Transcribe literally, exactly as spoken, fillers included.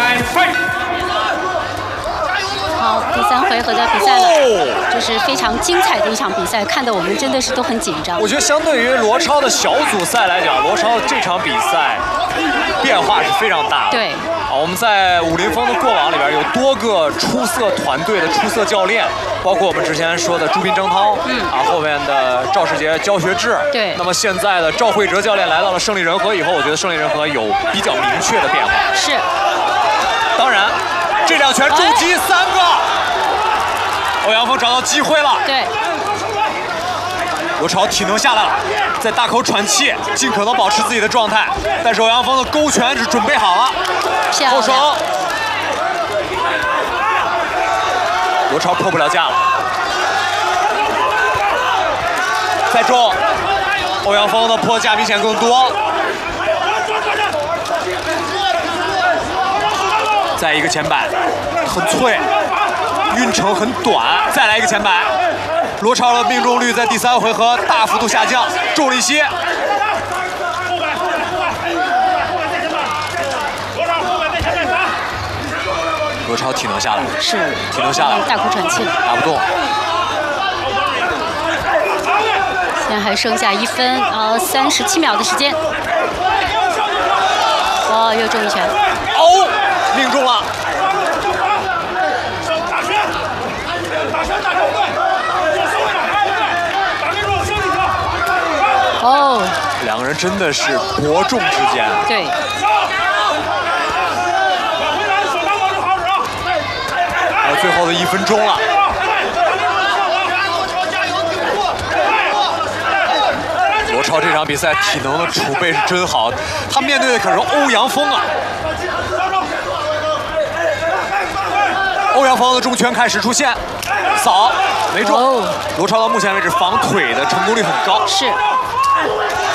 好，第三回合的比赛了，就是非常精彩的一场比赛，看得我们真的是都很紧张。 我觉得相对于罗超的小组赛来讲，罗超这场比赛变化是非常大的。 对。 啊，我们在武林风的过往里边有多个出色团队的出色教练，包括我们之前说的朱斌、征涛，嗯，啊，后面的赵世杰教学制， 对。 那么现在的赵慧哲教练来到了胜利人和以后，我觉得胜利人和有比较明确的变化。 是。 当然，这两拳重击三个，欧阳锋找到机会了。 对。 罗超体能下来了，在大口喘气，尽可能保持自己的状态。但是欧阳锋的勾拳是准备好了，后手，罗超破不了架了，再中，欧阳锋的破架明显更多。再一个前摆，很脆，运程很短，再来一个前摆。罗超的命中率在第三回合大幅度下降，重了一些。罗超体能下来， 是体能下来， 大口喘气了， 打不动。 现在还剩下一分呃三十七秒的时间。哦，又中一拳。 哦，命中了。 哦， 两个人真的是伯仲之间。 对。 还有最后的一分钟了。罗超这场比赛体能的储备是真好，他面对的可是欧阳锋啊。欧阳锋的重拳开始出现，扫没中。罗超到目前为止防腿的成功率很高。 是。